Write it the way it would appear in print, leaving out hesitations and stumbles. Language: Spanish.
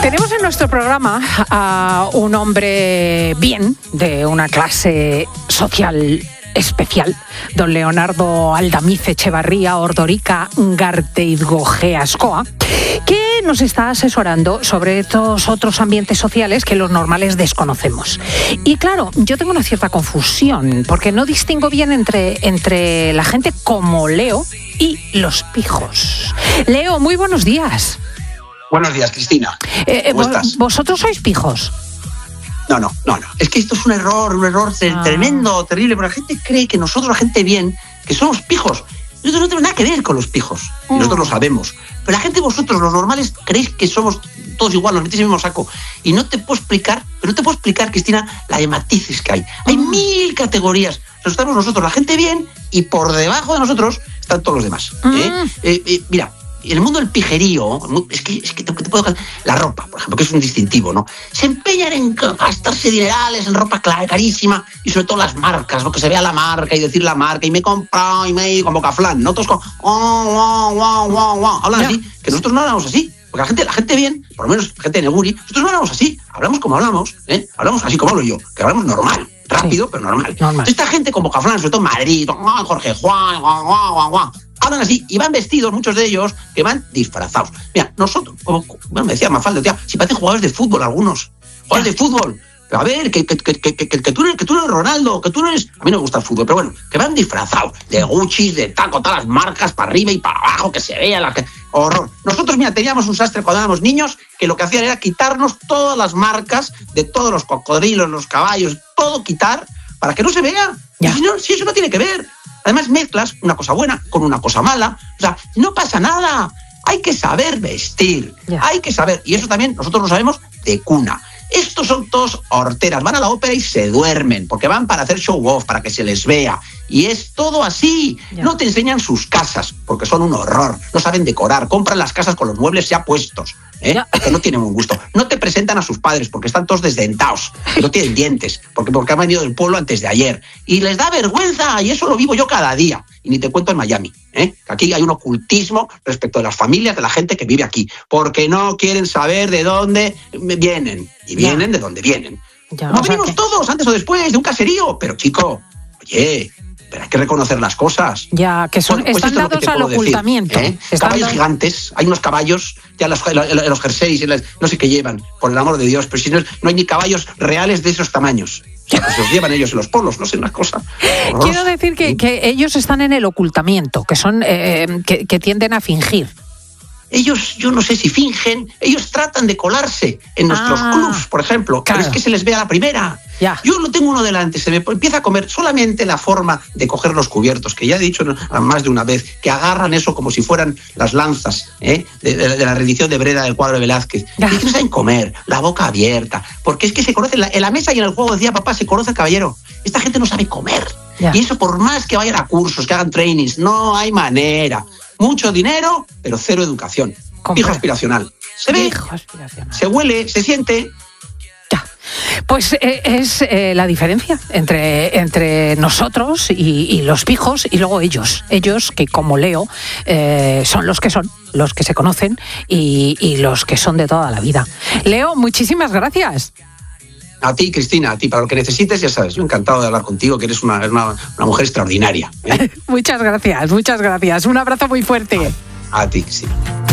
Tenemos en nuestro programa a un hombre bien, de una clase social especial, don Leonardo Aldamiz Echevarría Ordorica Garteizgogeascoa, que nos está asesorando sobre estos otros ambientes sociales que los normales desconocemos. Y claro, yo tengo una cierta confusión, porque no distingo bien entre la gente como Leo y los pijos. Leo, muy buenos días. Buenos días, Cristina. ¿Cómo estás? ¿Vosotros sois pijos? No. Es que esto es un error tremendo, terrible, porque la gente cree que nosotros, la gente bien, que somos pijos. Nosotros no tenemos nada que ver con los pijos. Y nosotros lo sabemos. Pero la gente, vosotros, los normales, creéis que somos todos igual, nos metéis en el mismo saco. Y no te puedo explicar, Cristina, la de matices que hay. Hay 1000 categorías. Estamos nosotros, la gente bien, y por debajo de nosotros están todos los demás. Mira, en el mundo del pijerío, es que te puedo... La ropa, por ejemplo, que es un distintivo, ¿no? Se empeñan en gastarse dinerales en ropa carísima, y sobre todo las marcas, ¿no? Que se vea la marca y decir la marca, y me he comprado, y me he ido con Bocaflán, ¿no? Todos con... Hablan así, que nosotros no hablamos así. Porque la gente bien, por lo menos la gente de Neguri, nosotros no hablamos así, hablamos como hablamos, hablamos así como hablo yo, que hablamos normal, rápido, sí, pero normal. Entonces, esta gente como Bocaflán, sobre todo en Madrid, Jorge Juan, hablan así y van vestidos, muchos de ellos, que van disfrazados. Mira, nosotros, me decía Mafalda, tía, si parecen jugadores de fútbol algunos, jugadores de fútbol. Pero a ver, que tú eres Ronaldo, que tú no eres... A mí no me gusta el fútbol, pero bueno, que van disfrazados de Gucci, de taco, todas las marcas para arriba y para abajo, que se vea horror. Nosotros, mira, teníamos un sastre cuando éramos niños que lo que hacían era quitarnos todas las marcas de todos los cocodrilos, los caballos, todo quitar para que no se vea. Si eso no tiene que ver. Además, mezclas una cosa buena con una cosa mala. O sea, no pasa nada. Hay que saber vestir. Hay que saber. Y eso también nosotros lo sabemos de cuna. Estos son todos horteras. Van a la ópera y se duermen, porque van para hacer show off, para que se les vea. Y es todo así. No te enseñan sus casas, porque son un horror. No saben decorar. Compran las casas con los muebles ya puestos. Que no tienen un gusto. No te presentan a sus padres porque están todos desdentados, no tienen dientes, porque han venido del pueblo antes de ayer. Y les da vergüenza, y eso lo vivo yo cada día. Y ni te cuento en Miami, que aquí hay un ocultismo respecto de las familias de la gente que vive aquí, porque no quieren saber de dónde vienen, y vienen de dónde vienen. Como venimos todos, antes o después, de un caserío. Pero chico, oye... Pero hay que reconocer las cosas. Ya, que son, pues están dados al ocultamiento. Caballos gigantes, hay unos caballos, ya los jerseys, no sé qué llevan, por el amor de Dios, pero si no hay ni caballos reales de esos tamaños. Pues los llevan ellos en los polos, no sé, una cosa. Quiero decir que ellos están en el ocultamiento, que son que tienden a fingir. Ellos, yo no sé si fingen, ellos tratan de colarse en nuestros clubs, por ejemplo, claro. Pero es que se les ve a la primera. Yo lo tengo uno delante, se me empieza a comer solamente la forma de coger los cubiertos, que ya he dicho más de una vez, que agarran eso como si fueran las lanzas de la rendición de Breda del cuadro de Velázquez. Y que no saben comer, la boca abierta, porque es que se conoce en la mesa y en el juego, decía papá, se conoce el caballero. Esta gente no sabe comer. Y eso por más que vayan a cursos, que hagan trainings, no hay manera. Mucho dinero, pero cero educación. Pijo aspiracional. Se ve, se huele, se siente. Ya. Pues es la diferencia entre nosotros y los pijos, y luego ellos que como Leo son los que se conocen y los que son de toda la vida. Leo, muchísimas gracias. A ti, Cristina, a ti, para lo que necesites, ya sabes, yo encantado de hablar contigo, que eres una mujer extraordinaria. Muchas gracias. Un abrazo muy fuerte. A ti, Cristina.